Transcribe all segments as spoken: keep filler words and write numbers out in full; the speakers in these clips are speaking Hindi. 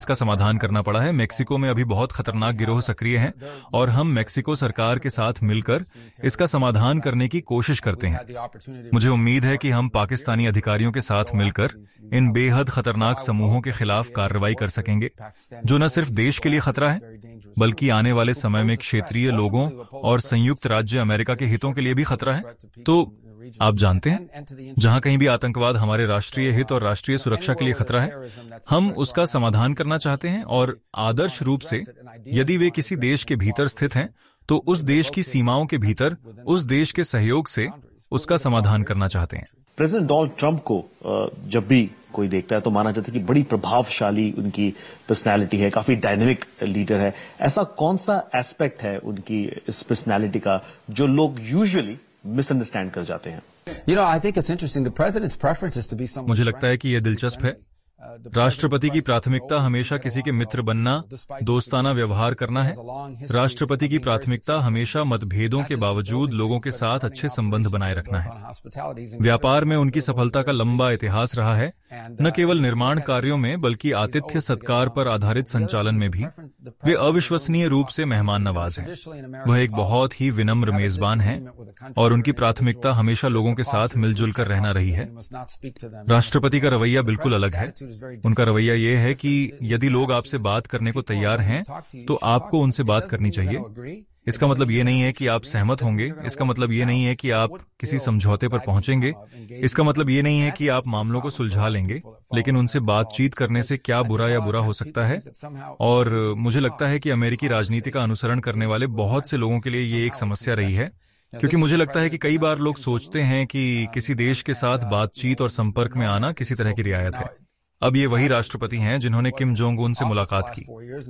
इसका समाधान करना पड़ा है। मेक्सिको में अभी बहुत खतरनाक गिरोह सक्रिय हैं और हम मेक्सिको सरकार के साथ मिलकर इसका समाधान करने की कोशिश करते हैं। मुझे उम्मीद है कि हम पाकिस्तानी अधिकारियों के साथ मिलकर इन बेहद खतरनाक समूहों के खिलाफ कार्रवाई कर सकेंगे, जो न सिर्फ देश के लिए खतरा है बल्कि आने वाले समय में क्षेत्रीय लोगों और संयुक्त राज्य अमेरिका के हितों के लिए भी खतरा है। तो आप जानते हैं, जहां कहीं भी आतंकवाद हमारे राष्ट्रीय हित और राष्ट्रीय सुरक्षा के लिए खतरा है, हम उसका समाधान करना चाहते हैं और आदर्श रूप से यदि वे किसी देश के भीतर स्थित हैं तो उस देश की सीमाओं के भीतर उस देश के सहयोग से उसका समाधान करना चाहते हैं। प्रेसिडेंट डोनाल्ड ट्रंप को जब भी कोई देखता है तो माना जाता है कि बड़ी प्रभावशाली उनकी पर्सनैलिटी है, काफी डायनेमिक लीडर है। ऐसा कौन सा एस्पेक्ट है उनकी इस पर्सनैलिटी का जो लोग यूजुअली मिसअंडरस्टैंड कर जाते हैं? You know, I think it's interesting. The president's preference is to be someone. मुझे लगता है कि यह दिलचस्प है। राष्ट्रपति की प्राथमिकता हमेशा किसी के मित्र बनना, दोस्ताना व्यवहार करना है। राष्ट्रपति की प्राथमिकता हमेशा मतभेदों के बावजूद लोगों के साथ अच्छे संबंध बनाए रखना है। व्यापार में उनकी सफलता का लंबा इतिहास रहा है, न केवल निर्माण कार्यों में बल्कि आतिथ्य सत्कार पर आधारित संचालन में भी। वे अविश्वसनीय रूप से मेहमान नवाज हैं। वह एक बहुत ही विनम्र मेजबान हैं और उनकी प्राथमिकता हमेशा लोगों के साथ मिलजुल कर रहना रही है। राष्ट्रपति का रवैया बिल्कुल अलग है। उनका रवैया यह है कि यदि लोग आपसे बात करने को तैयार हैं तो आपको उनसे बात करनी चाहिए। इसका मतलब ये नहीं है कि आप सहमत होंगे, इसका मतलब ये नहीं है कि आप किसी समझौते पर पहुंचेंगे, इसका मतलब ये नहीं है कि आप मामलों को सुलझा लेंगे, लेकिन उनसे बातचीत करने से क्या बुरा या बुरा हो सकता है। और मुझे लगता है कि अमेरिकी राजनीति का अनुसरण करने वाले बहुत से लोगों के लिए ये एक समस्या रही है, क्योंकि मुझे लगता है कि कई बार लोग सोचते हैं कि किसी देश के साथ बातचीत और संपर्क में आना किसी तरह की रियायत है। अब ये वही राष्ट्रपति हैं जिन्होंने किम जोंग उन से मुलाकात की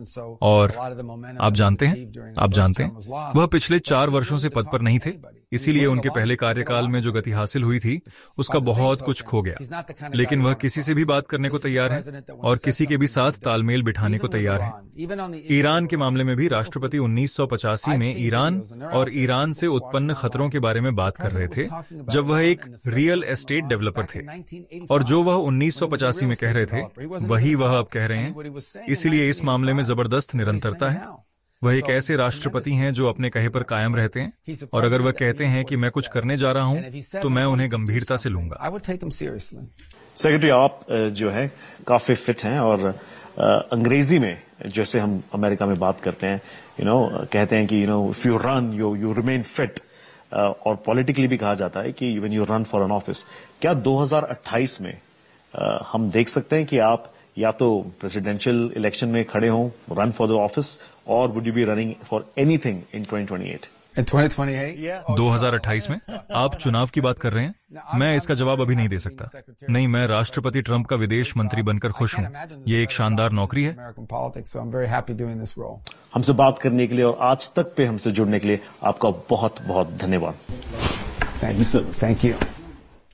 और आप जानते हैं आप जानते हैं वह पिछले चार वर्षों से पद पर नहीं थे, इसीलिए उनके पहले कार्यकाल में जो गति हासिल हुई थी उसका बहुत कुछ खो गया। लेकिन वह किसी से भी बात करने को तैयार है और किसी के भी साथ तालमेल बिठाने को तैयार है। ईरान के मामले में भी राष्ट्रपति उन्नीस सौ पचासी में ईरान और ईरान से उत्पन्न खतरों के बारे में बात कर रहे थे, जब वह एक रियल एस्टेट डेवलपर थे, और जो वह उन्नीस सौ पचासी में कह रहे थे वही वह अब कह रहे हैं। इसलिए इस मामले में जबरदस्त निरंतरता है। वह एक ऐसे राष्ट्रपति हैं जो अपने कहे पर कायम रहते हैं, और अगर वह कहते हैं कि मैं कुछ करने जा रहा हूं तो मैं उन्हें गंभीरता से लूंगा। सेक्रेटरी, आप जो है काफी फिट हैं और अंग्रेजी में जैसे हम अमेरिका में बात करते हैं, यू नो कहते हैं कि you know if you run you you remain fit, और पॉलिटिकली भी कहा जाता है कि when you run for an office. क्या दो हज़ार अट्ठाईस में Uh, हम देख सकते हैं कि आप या तो प्रेसिडेंशियल इलेक्शन में खड़े हों, रन फॉर द ऑफिस, और would you B running for anything in twenty twenty eight? In twenty twenty-eight? दो हज़ार अट्ठाईस में आप चुनाव की बात कर रहे हैं? मैं इसका जवाब अभी नहीं दे सकता। नहीं, मैं राष्ट्रपति ट्रंप का विदेश मंत्री बनकर खुश हूं। ये एक शानदार नौकरी है। हमसे बात करने के लिए और आज तक पे हमसे जुड़ने के लिए आपका बहुत बहुत धन्यवाद। Thank you.